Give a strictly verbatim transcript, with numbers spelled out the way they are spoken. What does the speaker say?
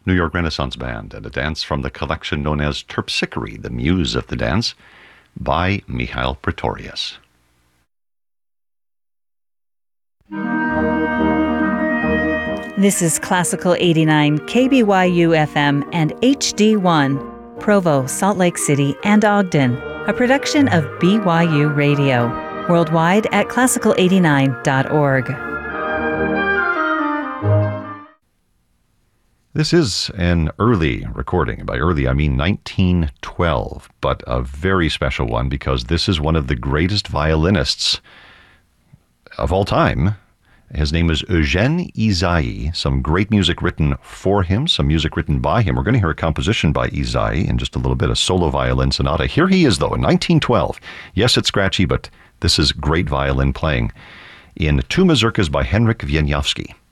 New York Renaissance Band, and a dance from the collection known as Terpsichore, the Muse of the Dance, by Mihail Pretorius. This is Classical eighty-nine, K B Y U F M and H D one, Provo, Salt Lake City, and Ogden, a production of B Y U Radio, worldwide at classical eighty-nine dot org. This is an early recording. By early, I mean nineteen twelve, but a very special one because this is one of the greatest violinists of all time. His name is Eugène Ysaÿe. Some great music written for him, some music written by him. We're going to hear a composition by Ysaÿe in just a little bit, a solo violin sonata. Here he is, though, in nineteen twelve. Yes, it's scratchy, but this is great violin playing in Two Mazurkas by Henryk Wieniawski.